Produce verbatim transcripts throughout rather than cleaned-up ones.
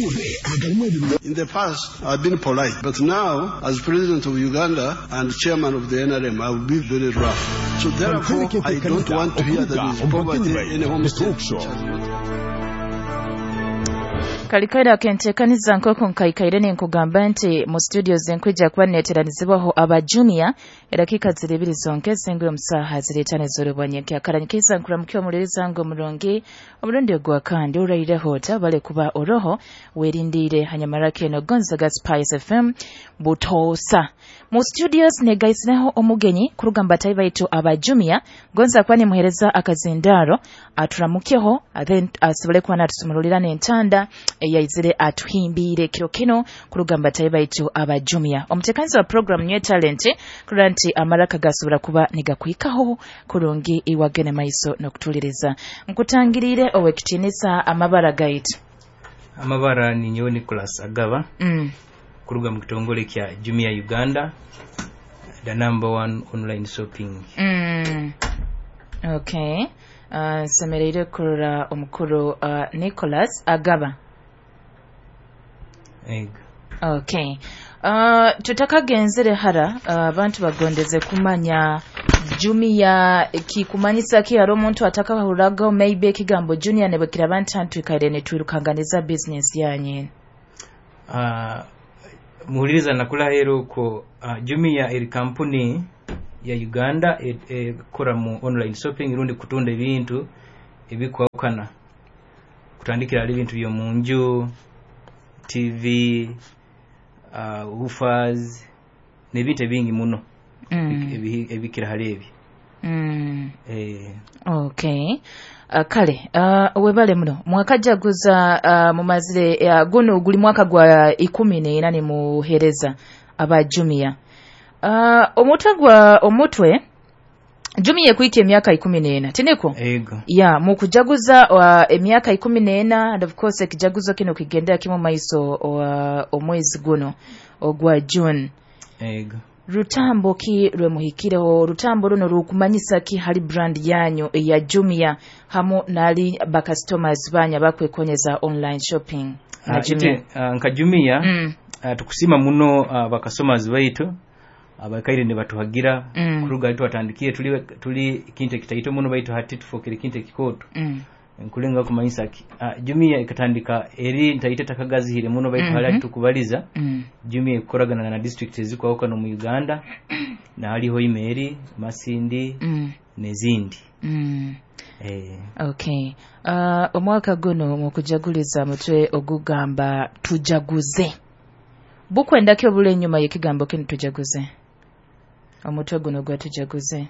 In the past, I've been polite, but now, as president of Uganda and chairman of the N R M, I will be very rough. So therefore, I don't want to hear that there is poverty in a homestead. Kalikaira kentekaniza nkoko nkaikaire n'enkugamba nti mu studios enkwijja kuba neeteranizibwaho aba junior edakika ziri ebiri zonke zengwe omusaaha zireetane z'olubwanyeeke akalanyikiza nkulamukiwa muliriza ngo omulungi omulundi ogwa kandi olwaireho otabale kuba oroho weerindiire hanyamarake eno Gonzaga Spice F M butoosa mu studios negaisineho omugenyi kurugamba tayi baitu aba junior Gonza kwani muhereza akazindaaro atulamukeho then asobole kuba natusumululira n'entanda eyaizire atuhimbire kiro kino kurugamba tayi baitu aba junior omutekanzi wa program New Talent kuranti amaraka gasubira kuba nigakwikaho kurungi iwagene maiso nokutuliriza nkutangirire owekitinisa amabara gaitu amabara ni nyo Nicholas Agaba mm. kuruga mu kitongole kya Jumia Uganda, the number one online shopping. Mm. Okay. Uh, semereire kurura omukuru uh, Nicholas Agaba. Ego. Okay. Uh, tutakagenzere hara abantu uh, bagondeze kumanya Jumia kikumanyisa ki aro omuntu atakahuraga maybe kigambo junior nebo kirabantu antu ikaire ne twirukanganiza business yanyu. Uh, muhuliriza nakula hero ko uh, Jumia eri kampuni ya Uganda ekora e, mu online shopping irundi kutunda ebintu ebikwakana kutandikira ali bintu byo munju T V uh, woofers nebite bingi muno mm. ebikira halebi mm. eh okay uh, kale uh, webale muno mwaka jaguza uh, mumazire uh, guno guli mwaka gwa ikumi n'enane muhereza aba Jumia uh, omutwe gwa omutwe Jumia kuike emyaka ikumi n'ena tineko ego ya mukujaguza uh, emyaka ikumi n'ena and of course ekijaguzo kino kigenda kimu maiso uh, omwezi guno ogwa June ego rutambo ki lwe muhikireho rutambo runo rukumanyisa ki hali brand yanyu ya Jumia hamu nali ba customers banya bakwekonyeza online shopping na uh, Jumia ite, uh, nka Jumia mm. uh, tukusima muno uh, ba customers baitu abakaire ne batuhagira mm. kuruga ito atandikiye tuli tuli kinte kitaito muno baitu hatiti fokere kinte kikoto mm. nkulenga kumanyisa ki uh, Jumia ikatandika eri ntaite takagazi hire muno baitu mm-hmm. halati tukubaliza mm. Jumia ikoragana na district eziko aho mu Uganda na haliho Imeri Masindi mm. nezindi mm. eh okay uh, omwaka guno mukujaguliza mutwe ogugamba tujaguze bukwenda kyo bule nyuma yekigambo kino tujaguze omutwe guno gwa tujaguze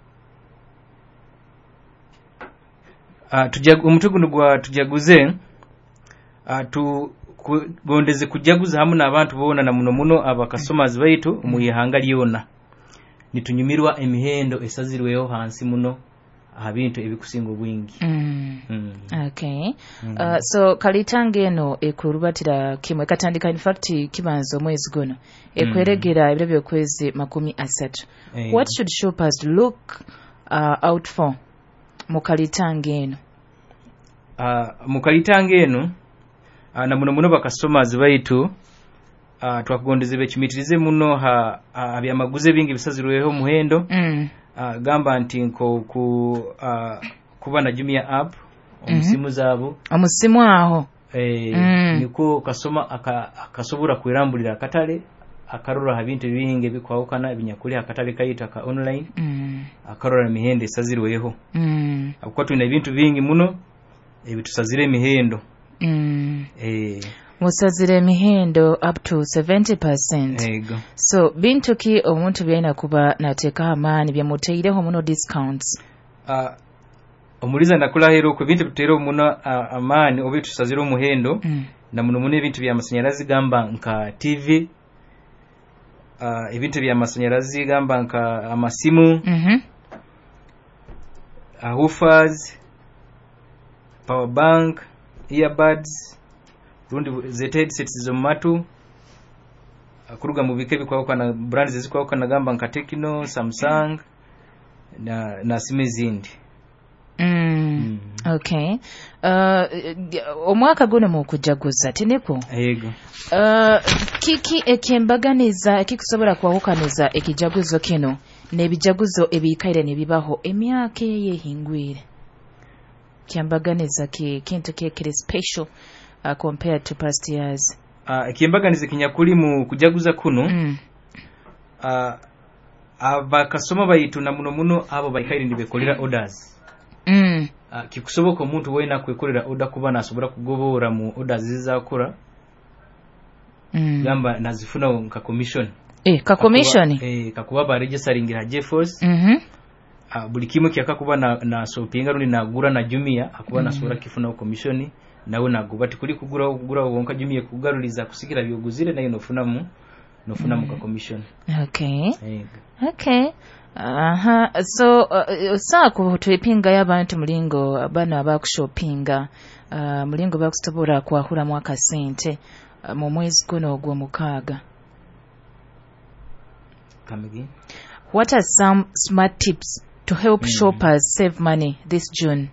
ah uh, tujag omutwe guno gwa tujaguze ah uh, tu gondeze kujaguza hamu n'abantu bona na muno muno aba customers baitu mu ihanga lyona nitunyumirwa emihendo esazirweho hansi muno abintu ebikusinga obwingi mm. mm. okay mm. uh, so kalitange eno ekurubatira kimwe katandika in fact kibanzo omwezi guno ekweregera mm. ebyo byokwezi makumi asatu hey. What should shoppers look uh, out for mukalitange eno uh, mukalitange eno uh, na muno muno ba customers baitu uh, twakugondezebe kimitirize muno ha uh, byamaguze bingi bisazirweho muhendo mm. Uh, gamba nti nko ku uh, kuba na Jumia app omusimu mm -hmm. zabo omusimu aho eh mm. niko kasoma akasobora aka kwirambulira akatale akarura habintu bingi bikwawukana binyakuli akatale kayita ka online mm. akarura mihende sazirweho mm. akwa tuna ebintu bingi muno ebitusazire mihendo mm. eh musazire mihendo up to seventy percent ego so bintu ki omuntu byena kuba nateka amani byamuteireho muno discounts uh, omuliza nakula hero ku bintu bitero muno uh, amani obitusazire muhendo mm. na muno muno ebintu bya masanyarazi gamba nka T V uh, ebintu bya masanyarazi gamba nka amasimu mhm uh, woofers power bank earbuds rundi zete headsets zo matu akuruga mu bike bikwa na brands zikwa na gamba nka Tecno Samsung na na simu zindi Mm. Mm. Okay. Uh, omwaka guno mu kujaguza teneko. Yego. Uh, kiki ekyembaganiza ekikusobola kwawukaniza ekijaguzo kino n'ebijaguzo ebiyikaire ne bibaho emyaka eyehingwire. Kyembaganiza ki kintu kekire special uh, compared to past years. Uh, ekyembaganiza kinyakuli mu kujaguza kuno. Mm. Uh, abakasoma bayitu na muno muno abo bayikaire nibekolera orders. Mm. Uh, kikusoboka omuntu wena kwekolera order kuba nasobola kugobora mu orders zizakora. Mm. Gamba nazifuna nka commission. Eh, ka commission. Eh, kakuba ba registering ha Jeffos. Mhm. Uh, buli kimwe kyakakuba na na shoppinga rundi nagura na Jumia akuba nasobola kifuna commission nawe naguba tikuli kugura kugura wonka Jumia kugaruliza kusikira byoguzire nayo nofuna mu nofuna mu ka commission. Okay. Eh. Okay. Aha, so uh, sako twepinga y'abantu mulingo bana abakushopinga uh, mulingo bakustobola kwahura mwaka sente uh, mu mwezi guno ogw'omukaaga. Come again. What are some smart tips to help mm. shoppers save money this June?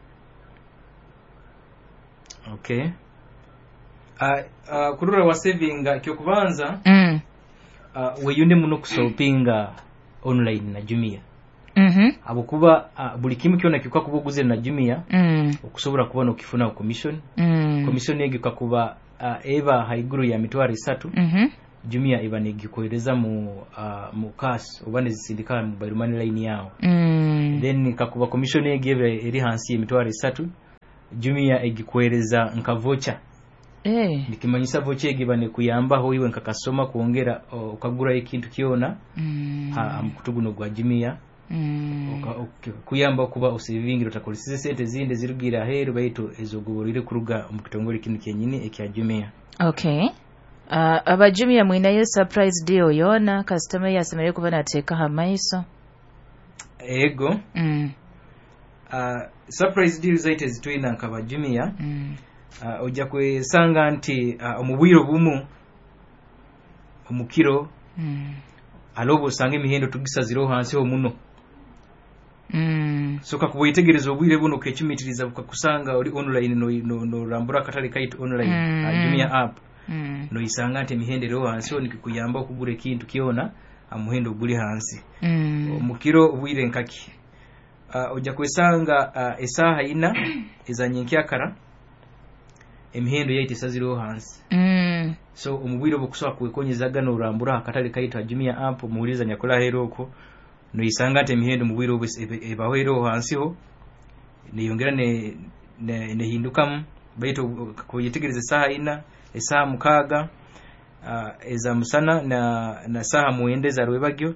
Okay. Uh, uh, kurura wa saving kyokubanza mm. uh, weyunde muno kusopinga online na Jumia. Mhm. Abokuba uh, buli kimu kyona kikwa kubuguze na Jumia mm. okusobora kubona okifuna commission. Mm. Commission egi kakuba uh, eba haiguru ya mitwari three. Mhm. Jumia iba negikoereza mu uh, mu cash obane zisindika mu mobile money line yao. Mm. Then kakuba commission egi eri hansi ya mitwari three. Jumia egikoereza nka voucher. Eh. Nikimanyisa voucher egi bane kuyamba ho iwe nkakasoma kuongera okagura ikintu kiona. Mm. Ha mkutuguno gwa Jumia. Mm. Oka, okay. Kuyamba kuba usivingi utakolisize sente zinde zirugira heru baitu ezogoborire kuruga mu kitongole kintu kyenyini ekya Jumia. Okay. Uh, aba Jumia mwina yo surprise deal yona customer yasemere kuba nateka ha maiso. Ego. Mm. Uh, surprise deal zaite zitwina nkaba Jumia. Mm. Uh, ojja kwesanga nti uh, omubwiro bumu omukiro mm. alobo sange emihendo tugisa ziro hansi ho muno. Mm. So kakubuyitegereza obwire buno kekimitiriza bukakusanga oli online no no, no rambura katali kait online mm. uh, Jumia app. Mm. No isanga nti emihendero hansi ho nikikuyamba okugura ekintu kiona amuhendo guli hansi. Mm. Omukiro obwire nkaki. Uh, ojja kwesanga uh, esaha ina ezanyinkya emihendo yaite saziro hansi. Mm. So omubwire obukuswa kwekonyeza no rambura akatali kaitwa Jumia app muuliza nyakola heroko no isanga ate emihendo mubwire ebahero hansi ho niyongera ne ne, ne hindukamu baito kuyitegereza saha ina esaha mukaga uh, eza musana na na saha muendeza rwebagyo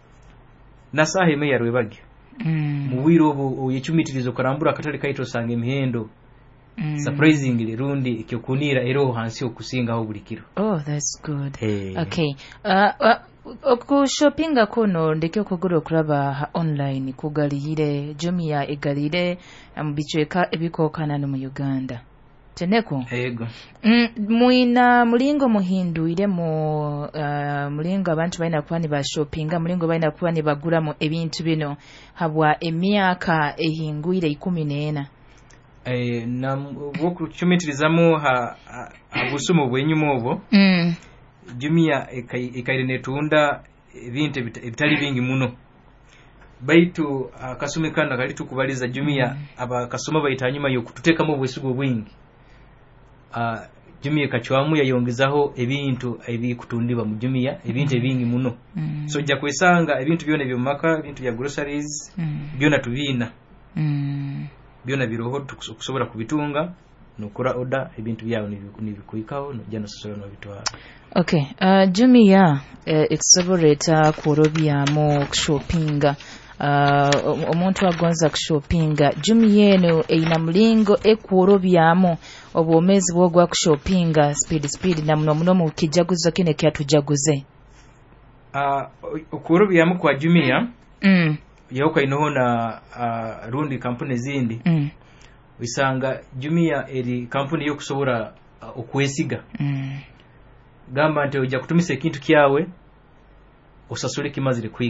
na saha ime ya rwebagyo. Mm. Mubwire obu yechumitirizo karambura akatali kaitwa sange emihendo. Mm. Surprisingly rundi ikyokunira ero hansi okusinga ho bulikiro. Oh, that's good. Hey. Okay. Uh, uh oku shoppinga kuno ndeke okugura okulaba online kugalire Jumia egalire ambicheka ebikokana no mu Uganda. Teneko. Ego. Mm, muina mulingo muhinduire mu uh, mulingo abantu baina kuba ni ba shoppinga mulingo baina kuba ni bagura mu ebintu bino habwa emyaka ehingwire ikumi n'ena. Eh na boku chumitirizamu ha abusumo bwenyuma obo. Mm. Jumia ekaire netunda ebintu ebitali bingi muno. Baitu akasume kanda kali tukubaliza Jumia mm. aba kasoma baitanyuma yo kututekamo obwesugo bwingi. Uh, Jumia kachwamu yayongezaho ebintu ebi kutundibwa mu Jumia ebintu mm. ebingi muno. Mm. So jja kwesanga ebintu byone byomaka ebintu bya groceries mm. byona tubina. Mm. Byona biroho tukusobora kubitunga nokora order ebintu byawo nibikuikaho nojja sosola no bitwala. Okay, uh, Jumia uh, exoboreta kurobyamu shoppinga. Uh, omuntu agonza kushopinga Jumia eno eina mulingo ekurobyamu obwomezi bwogwa kushopinga speed speed na muno muno mu kijaguzo kine kyatujaguze. Uh, okurobyamu kwa Jumia mm. yauka inoho na uh, rundi kampuni zindi mm. wisanga Jumia eri kampuni yokusobora uh, okwesiga. Mm. Gamba nti ojja kutumisa ekintu kyawe osasule kimazire kwika.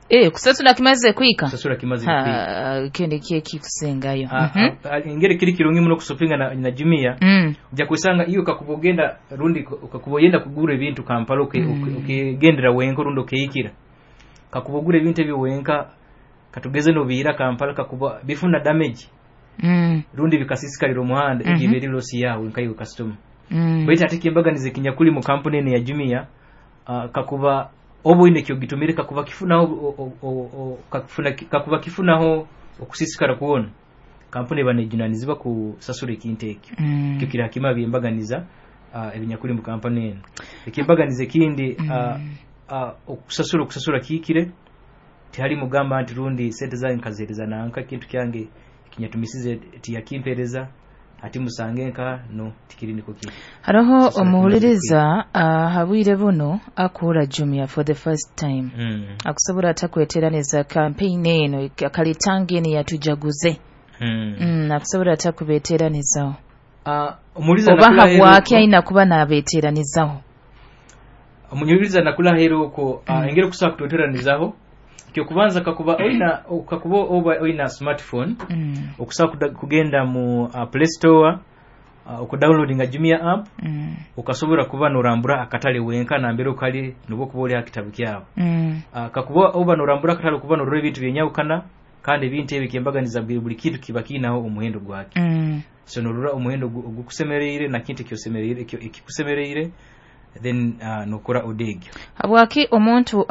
Eh kusasula kimaze kuika kusasula kimaze kuika kende kiye kikusengayo ingere kiri kirungi muno kusopinga na, na Jumia mm. Uja kusanga iyo kakubogenda rundi ukakuboyenda kugura ibintu Kampala ukigendera mm. wenko rundo keikira kakubogura ibintu ebyo wenka katugeze no bira Kampala kakuba bifuna damage mm. rundi bikasisikalira omuhanda mm -hmm. Egiberi losi yawe nkayo customer mm. Bwita atikimbaganize kinyakuli mu company ne ya Jumia uh, kakuba obo ine kyo gitumire kakuba kifunaho kakufuna kakuba kifunaho okusisikara kuona kampuni bane jinaniziba ku sasure kinteke mm. Kyo kira kima byembaganiza uh, ebinyakuli mu kampani eno ekimbaganize kindi mm. uh, uh, okusasura okusasura kikire tihali mugamba anti rundi sente za nkazereza nanka kintu kyange kinyatumisize tiyakimpereza ati musange nka no tikiri niko ki haraho omuhuliriza uh, habwire buno akura Jumia for the first time mm. Akusobora atakweteraneza campaign eno akalitange ni yatujaguze mm. mm, akusobora atakubeteranizaho uh, omuhuliriza nakula hero wake aina kuba nabeteranizaho omuhuliriza nakula hero ko uh, mm. Engere kusaba kutoteranizaho kyo kubanza kakuba oina kakuba oba oina smartphone mm. Okusaba kugenda mu uh, Play Store uh, okudownloadinga Jumia app mm. Ukasobora kuba norambura akatale wenka na mbere ukali nubo kubole akitabu kyabo mm. uh, kakuba oba norambura akatale kuba no ebintu byenyawukana kandi ebintu ebikembaganiza buli kintu kibakinaho omuhendo gwake mm. So norura omuhendo gukusemereire na kintu kyosemereire ikikusemereire then uh, nokora odege abwaki omuntu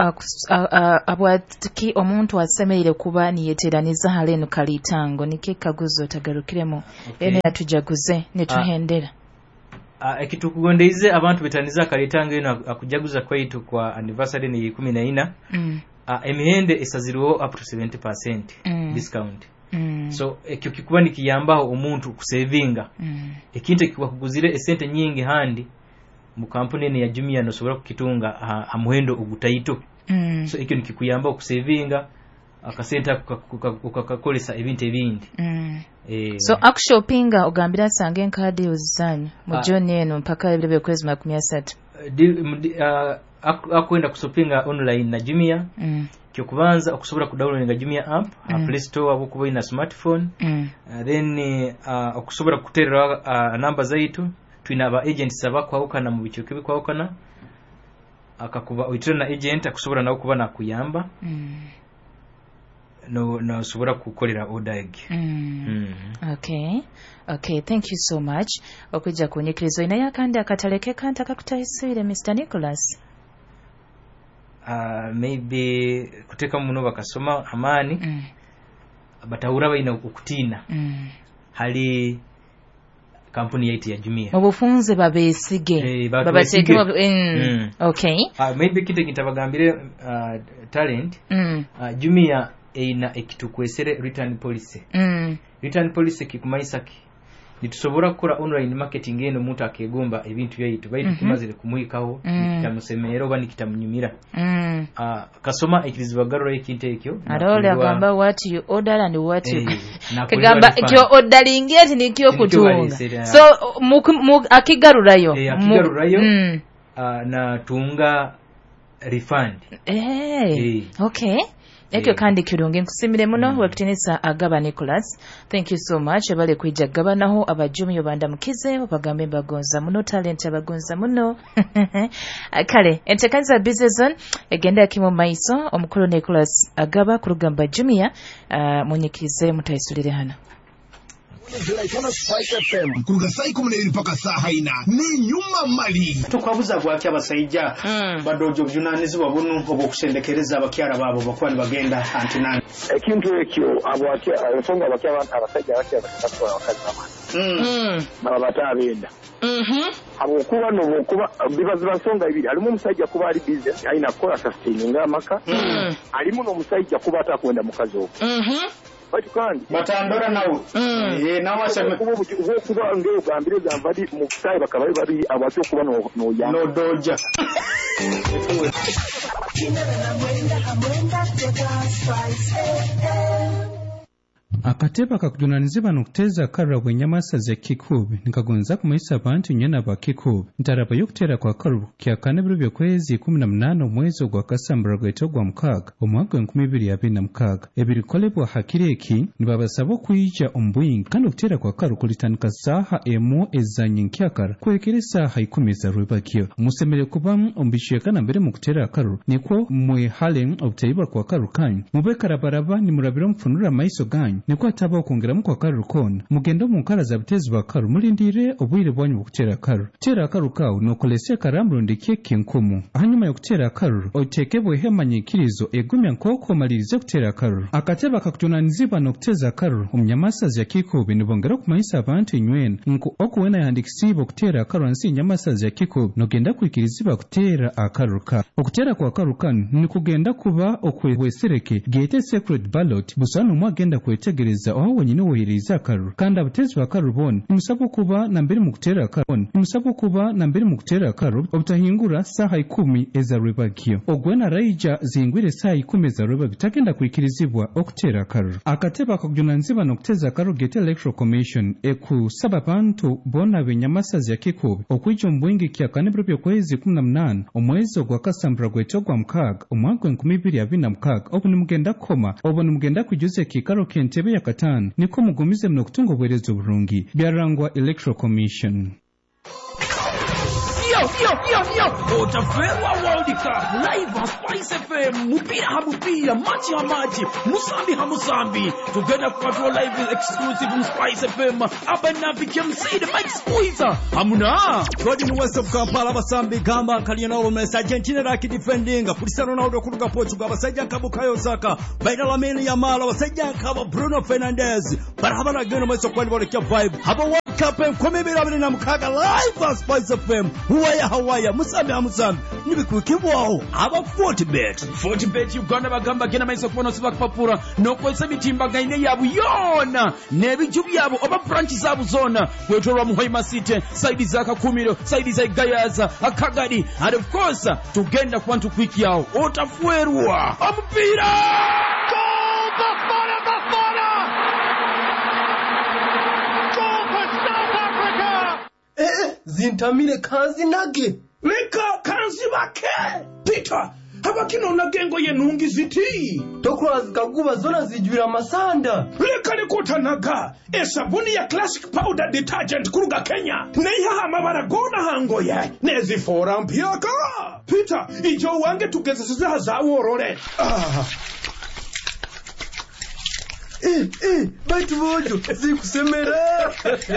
abwaki omuntu asemeire kuba ni yeteraniza haleno kalitango nike kaguzo tagarukiremo okay. Ene atujaguze netuhendera ah uh, ekitukugondeize abantu betaniza kalitango ino akujaguza kwaitu kwa anniversary ni kumi na nne mm. uh, emihende esaziriwo up to seventy percent mm. discount mm. So ekyo kikuba nikiyambaho omuntu kusavinga mm. Ekinte kiwa kuguzire esente nyingi handi mu kampuni ne ya Jumia no sobora kukitunga amuhendo ogutaito mm. So ekyo nikikuyamba okusavinga akasenta kukakolesa ebintu ebindi mm. eh, so akushoppinga ogambira sange nkadi ozisanya mu joni eno mpaka ebirebe kwezi makumi asatu uh, akwenda kushoppinga online na Jumia mm. Kyo kubanza okusobora kudownloadinga Jumia app mm. uh, Play Store abukuba ina smartphone mm. uh, then uh, okusobora kuterera uh, namba zaitu twina aba agents abakwawukana mu bicuke bikwawukana akakuba uitira na agent akusobora nawo kuba nakuyamba mm. no no sobora kukolera order egg mm. mm. Okay okay thank you so much okuja kunyikirizo ina yakandi akataleke kanta kakutayisire Mister Nicholas uh, maybe kuteka muno bakasoma amani mm. Batahura baina okutina mm. Hali kampuni yaitu ya Jumia obufunze babesige hey, babateke mm. Okay uh, maybe kite kitabagambire uh, talent mm. uh, Jumia eina ekitukwesere return policy mm. Return policy kikumaisaki nitusobora kukora online marketing eno muntu akegomba ebintu byaitu baitu mm -hmm. Kimazire kumuikaho mm. Kitamusemero bani kitamunyumira mm. uh, kasoma ekirizibagarura ekintu ekyo arole agamba what you order and what you kagamba kyo ordering eti nikyo kutunga so akigarurayo eh, akigarurayo mm. uh, na tunga refund eh hey. Okay ekyo kandi kirungi nkusimire muno mm. Wakitinisa agaba Nicholas thank you so much bale kwijja gabanaho abajumyo bandamukize bagambe bagonza muno talent abagonza muno kale entekaza business zone egenda kimo maiso omukuru Nicholas agaba ku rugamba Jumia uh, munyikize mutayisulire hano Mkuruga sai kumuneri mpaka saa haina ni nyuma mali tukwabuza gwaki abasajja mm. Badojo junanizi babunu obokusendekereza abakyara babo bakwani bagenda antinani ekintu ekyo abwaki abasonga abakyara abantu abasajja abakyara bakatwa wakazi bamani mm baba batabenda mhm abo kuba no kuba bibaza basonga ibiri alimu umusajja kuba ali business aina kola sustaining amaka mm alimu no musajja kuba atakwenda mukazi okwo mhm Batukandi batandora nawo mm. Eh nawo asema kubo kubo kuba ngeo gambire gambadi mu sai bakabaye bari abacho kuba no no ya no doja akateba kakujunanizibwa nokuteza karra bwenyamasa ze kikubi nikagonza kumaisa abantu nyena ba kikubi ntaraba yokutera kwa karu kya kane biro byokwezi kumi na munane omwezi ogwa kasambura gweto gwa mukaaga omwaka enkumi ibiri abiri na mukaaga ebirikolebwa hakireki nibabasaba okuyija ombuyingi kandi okutera kwa karu kulitandika saaha emu ezanye nkyakara kwekera esaaha ikumi za rwebagyo musemere kubamu ombishiyekana mbere mu kutera karu nikwo mwehale obutayibwa kwa karu kanyu mube karabaraba nimurabira omufunura amaiso ganyu nikwo ataba okongeramu kwa karu kona mugende mu nkara za butezi bwa karu mulindire obwire bwanyu bukutera karu tera karu kawu nokolesya karamburundi kyeke nkumu hanyuma yokutera karu otekebwe hemanyikirizo egumya nkoko malirize kutera karu akateba kakutunanizibwa nokuteza karu omnyamasa za kikubi nibongera kumaisa abantu inywena nku okuwena yandikisibwa kutera karu ansi nyamasa za kikubi nogenda kuikirizibwa kutera akaru ka okutera kwa karu kanu nikugenda kuba okwehwesereke gete secret ballot busano mwagenda kwetegereza aho wenyine wohiriza karu kandi abutezi ba karu bona nimusaba kuba na mbere mu kutera karu nimusaba kuba na mbere mu kutera karu obutahingura saha ikumi eza rwebagyo ogwena raija zingwire saha ikumi eza rweba bitagenda kuikirizibwa okutera karu akateba kakujunanziba nokuteza karu gete electoral commission ekusaba bantu bona benyamasa za kikubi okwijja ombwingi kya kane biro byokwezi kumi na munane omwezi ogwa kasambura gweto gwa mukaaga omwaka enkumi ibiri abiri na mukaaga obu nimugenda kukoma obu nimugenda kwijuza ekikaro k'entebe ya kataano niko mugumize muno okutunga obwerezo obulungi byarangwa electoral commission. Yo, yo, yo, yo, Otaferwa World Cup, live on Spice F M, mupira ha mupira, machi ha machi, musambi ha musambi, together kwa live exclusive on Spice F M, abana bikyamsi, the Mike Squeezer, hamuna! Godi mu West of Kampala basambi gamba kaliyana olumesa Argentina raki defending, Cristiano Ronaldo kuruga Portugal, basajja kabukayo Saka, baina lamini ya mala, basajja kaba Bruno Fernandes, barabara gano mweso kwa nibolekya vibe, haba World Cup enkumi birabiri na mukaaga live on Spice F M, Huwaya Hawaya, Musambi Hamusambi, nibikukibwaho, aba Fortibet. Fortibet Uganda bagamba gena maiso kubono siba kupapura, nokwesa bitimba gaine yabu yona, nebiju byabo oba branch zabu zona, kwetorwa Muhoima City, saidi za Kakumiro, saidi za Gayaza, Akagadi, and of course, tugenda kwantu kwiki yao, Otaferwa, omupira! Goal! Bafana, Bafana! Goal for South Africa! Eh, zintamire kanzi nage. Leka kanzi bake! Peter, habakino nagengo yenungi ziti. Tokura zikaguba zona zijwira masanda. Leka nikota naga. Esabuni ya classic powder detergent kuruga Kenya. Neiha amabara gona hango ye. Nezi fora mpiyaka. Peter, ijo wange tugezesiza hazawu orore. Ah. Eh, eh, baitu bojo, zikusemera.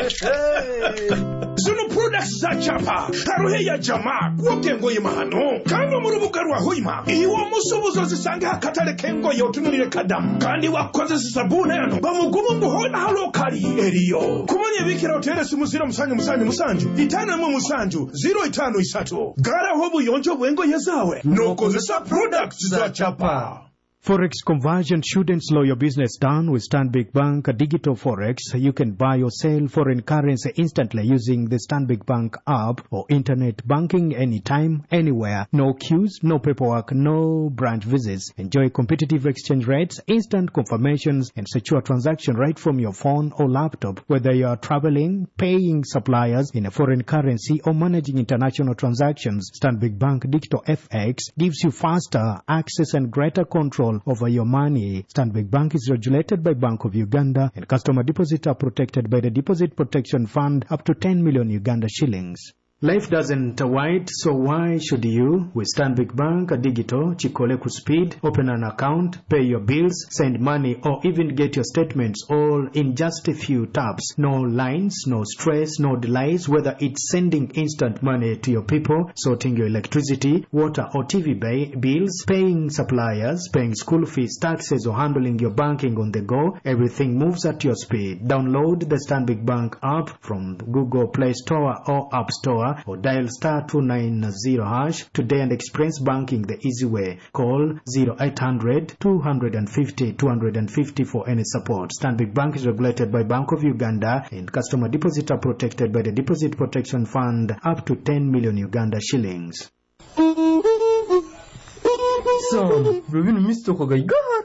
Zino products za chapa, haruhe ya jamaa, kuoke ngoye mahano. Kano murubuga rwa hoima, iwa musubuzo zisange hakatale kengo yotunulire kadamu. Kandi wakoze sisabune yano, bamugumu muhona halokali, eriyo. Kumanye bikira otere simusira musanju musanju musanju. Itana mu musanju, zero itano isato. Gara hobu yonjo wengo yezawe. Noko zisa products za chapa. Forex conversion shouldn't slow your business down with Stanbic Bank Digital Forex. You can buy or sell foreign currency instantly using the Stanbic Bank app or internet banking anytime, anywhere. No queues, no paperwork, no branch visits. Enjoy competitive exchange rates, instant confirmations, and secure transaction right from your phone or laptop. Whether you are traveling, paying suppliers in a foreign currency, or managing international transactions, Stanbic Bank Digital F X gives you faster access and greater control over your money. Stanbic Bank is regulated by Bank of Uganda, and customer deposits are protected by the Deposit Protection Fund up to ten million Uganda shillings. Life doesn't wait, so why should you? With Stanbic Bank Digital, Chikole ku speed, open an account, pay your bills, send money, or even get your statements all in just a few taps. No lines, no stress, no delays, whether it's sending instant money to your people, sorting your electricity, water or T V bay, bills, paying suppliers, paying school fees, taxes, or handling your banking on the go. Everything moves at your speed. Download the Stanbic Bank app from Google Play Store or App Store, or dial star two nine zero hash today and experience banking the easy way. Call zero eight hundred, two fifty, two fifty for any support. Stanbic Bank is regulated by Bank of Uganda, and customer deposits are protected by the Deposit Protection Fund up to ten million Uganda shillings. Sam, Rubin Mister Kogaigar. Oh,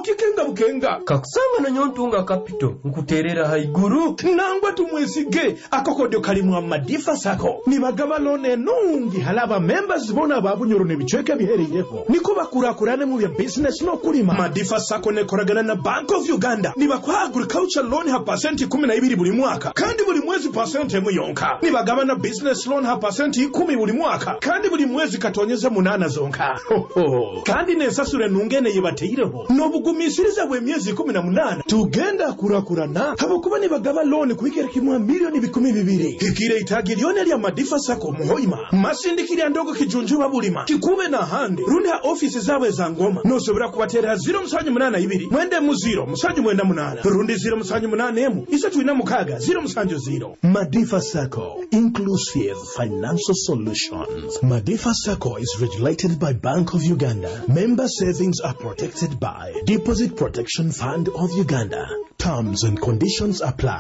okikenga bukenga kakusanga na nyontunga kapito nkuterera haiguru nangwa tumwesige akokodyo kalimu amadifa sako nibagaba lone nungi halaba members bona babunyoro nebichweke bihereireho niko bakurakurane mu bya business no kulima madifa sako nekoragana na Bank of Uganda nibakwa agriculture loan ha percent kumi na ibiri buri mwaka kandi buri mwezi percent emu yonka nibagaba na business loan ha percent kumi buri mwaka kandi buri mwezi katonyeza munana zonka kandi nesasure nungene yibateireho nobugumisiriza bwe myezi kumi na munana tugenda kurakurana habo kuba nibagaba loan kuikera kimwa milioni bikumi bibiri kikire itagilione lya madifa sako muhoima masindikiri ndogo kijunju babulima kikube na handi rundi ha office zawe za ngoma nosobora kubatera zero musanyu munana ibiri mwende mu zero musanyu mwenda munana rundi zero musanyu munana emu isatu ina mukaga zero musanyu zero Madifa Sacco Inclusive Financial Solutions. Madifa Sacco is regulated by Bank of Uganda. Member savings are protected by Deposit Protection Fund of Uganda. Terms and conditions apply.